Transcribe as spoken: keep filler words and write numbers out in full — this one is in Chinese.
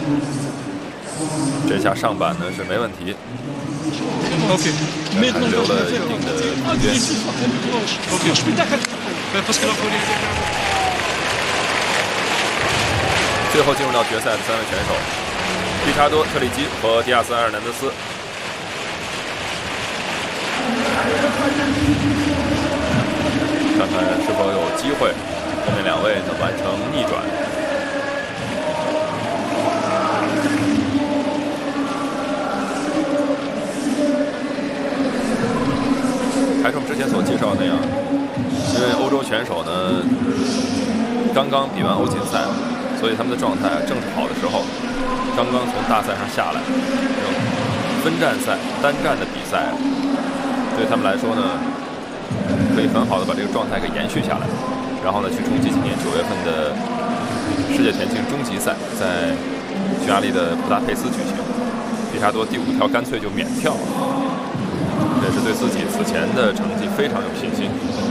这下上板呢是没问题。 OK， 还留了一定的空间。 OK， 最后进入到决赛的三位选手，理查多·特里基和迪亚斯·埃尔南德斯。看看是否有机会，后面两位能完成逆转。 还是我们之前所介绍的那样，因为欧洲选手呢刚刚比完欧锦赛，所以他们的状态正是好的时候，刚刚从大赛上下来，这种分站赛、单站的比赛，对他们来说呢，可以很好的把这个状态给延续下来，然后呢去冲击今年九月份的世界田径终极赛，在匈牙利的布达佩斯举行。皮查多第五跳干脆就免跳了。 也是对自己此前的成绩非常有信心。